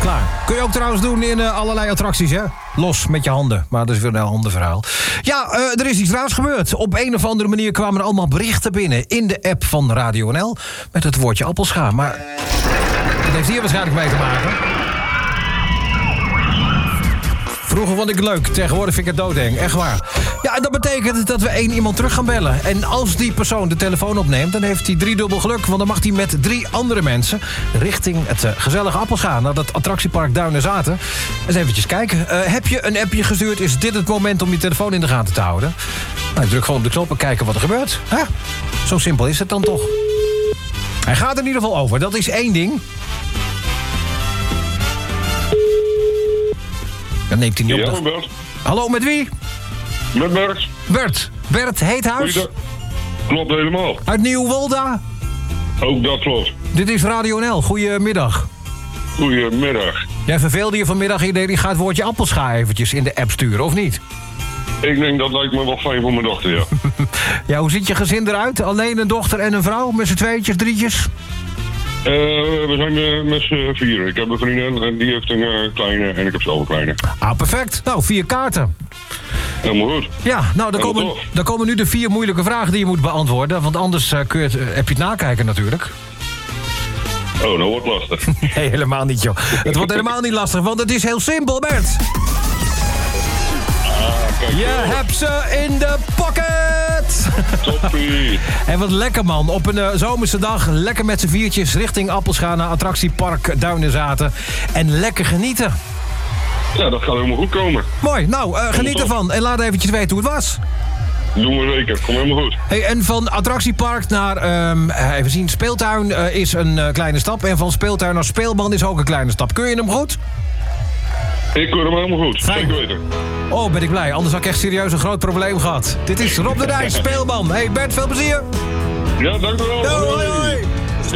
Klaar. Kun je ook trouwens doen in allerlei attracties, hè? Los met je handen. Maar dat is weer een ander verhaal. Ja, er is iets raars gebeurd. Op een of andere manier kwamen er allemaal berichten binnen in de app van Radio NL met het woordje appelschaar. Maar dat heeft hier waarschijnlijk mee te maken. Vroeger vond ik het leuk, tegenwoordig vind ik het doodeng. Echt waar. Ja, en dat betekent dat we 1 iemand terug gaan bellen. En als die persoon de telefoon opneemt, dan heeft hij 3-dubbel geluk. Want dan mag hij met 3 andere mensen richting het gezellige appelschaar. Naar dat attractiepark Duinezaten. Eens eventjes kijken. Heb je een appje gestuurd? Is dit het moment om je telefoon in de gaten te houden? Nou, ik druk gewoon op de knop en kijken wat er gebeurt. Zo simpel is het dan toch. Hij gaat er in ieder geval over. Dat is 1 ding. Dan neemt hij niet op. Ja, Bert. Hallo, met wie? Met Bert. Bert. Bert Heethuis. Klopt helemaal. Uit Nieuw-Wolda. Ook dat klopt. Dit is Radio NL. Goedemiddag. Goedemiddag. Jij verveelde je vanmiddag en je gaat het woordje appelschaar eventjes in de app sturen, of niet? Ik denk dat lijkt me wel fijn voor mijn dochter, ja. Ja, hoe ziet je gezin eruit? Alleen een dochter en een vrouw? Met z'n tweetjes, drietjes? We zijn met z'n 4. Ik heb een vriendin en die heeft een kleine en ik heb zelf een kleine. Ah, perfect. Nou, 4 kaarten. Helemaal goed. Ja, nou, dan komen nu de 4 moeilijke vragen die je moet beantwoorden. Want anders heb je het nakijken natuurlijk. Oh, dat wordt lastig. Nee, helemaal niet, joh. Het wordt helemaal niet lastig, want het is heel simpel, Bert. Je hebt ze in de pocket! Toppie! En wat lekker, man. Op een zomerse dag, lekker met z'n 4'tjes richting Appelschaar naar attractiepark Duinezaten. En lekker genieten. Ja, dat gaat helemaal goed komen. Mooi, nou, geniet ervan. En laat eventjes weten hoe het was. Doen we zeker, komt helemaal goed. Hey, en van attractiepark naar, even zien, speeltuin is een kleine stap. En van speeltuin naar speelbaan is ook een kleine stap. Kun je hem goed? Ik hoor hem helemaal goed, Fijn. zeker weten. Oh, ben ik blij. Anders had ik echt serieus een groot probleem gehad. Dit is Rob de Nijs, speelman. Hey Bert, veel plezier. Ja, dank u wel. Yo, hoi, hoi.